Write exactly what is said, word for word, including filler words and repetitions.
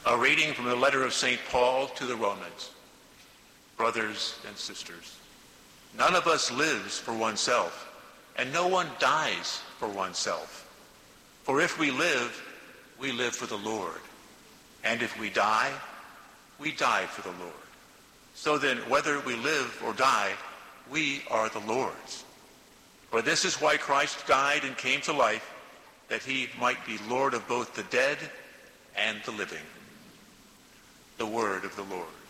A reading from the letter of Saint Paul to the Romans. Brothers and sisters, none of us lives for oneself, and no one dies for oneself. For if we live, we live for the Lord. And if we die, we die for the Lord. So then, whether we live or die, we are the Lord's. For this is why Christ died and came to life, that he might be Lord of both the dead and the living. The word of the Lord.